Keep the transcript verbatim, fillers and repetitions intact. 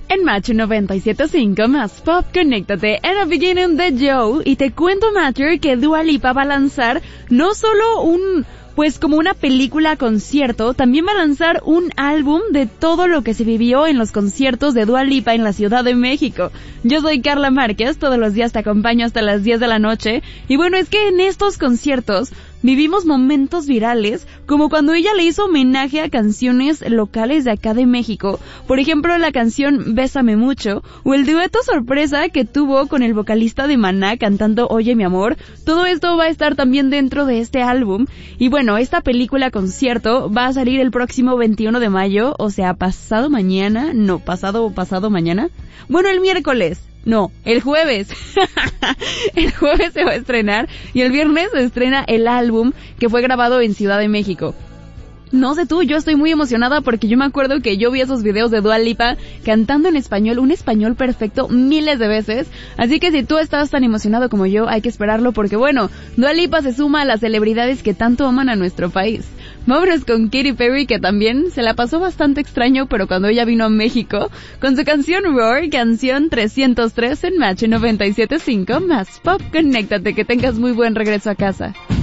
En Macho noventa y siete punto cinco más pop, conéctate en el beginning de Joe y te cuento, Matthew, que Dua Lipa va a lanzar no solo un, pues como una película concierto, también va a lanzar un álbum de todo lo que se vivió en los conciertos de Dua Lipa en la Ciudad de México. Yo soy Carla Márquez, todos los días te acompaño hasta las diez de la noche, y bueno, es que en estos conciertos vivimos momentos virales, como cuando ella le hizo homenaje a canciones locales de acá de México, por ejemplo la canción Bésame Mucho, o el dueto sorpresa que tuvo con el vocalista de Maná cantando Oye mi amor. Todo esto va a estar también dentro de este álbum, y bueno, esta película concierto va a salir el próximo veintiuno de mayo, o sea, pasado mañana, no, pasado o pasado mañana, bueno, el miércoles. No, el jueves. El jueves se va a estrenar y el viernes se estrena el álbum que fue grabado en Ciudad de México. No sé tú, yo estoy muy emocionada porque yo me acuerdo que yo vi esos videos de Dua Lipa cantando en español, un español perfecto, miles de veces. Así que si tú estás tan emocionado como yo, hay que esperarlo porque bueno, Dua Lipa se suma a las celebridades que tanto aman a nuestro país. Vámonos con Katy Perry, que también se la pasó bastante extraño, pero cuando ella vino a México, con su canción Roar, canción trescientos tres en Macho noventa y siete punto cinco, más pop, conéctate, que tengas muy buen regreso a casa.